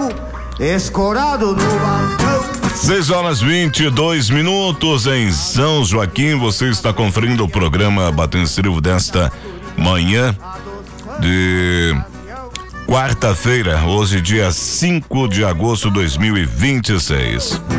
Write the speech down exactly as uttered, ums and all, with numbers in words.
escorado no balcão. seis horas vinte e dois minutos em São Joaquim. Você está conferindo o programa Batendo Estribo desta manhã de quarta-feira, hoje dia cinco de agosto de dois mil e vinte e seis.